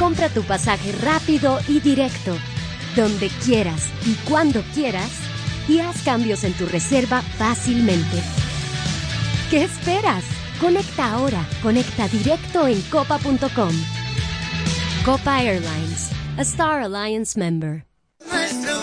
Compra tu pasaje rápido y directo, donde quieras y cuando quieras, y haz cambios en tu reserva fácilmente. ¿Qué esperas? Conecta ahora. Conecta directo en copa.com. Copa Airlines, a Star Alliance member.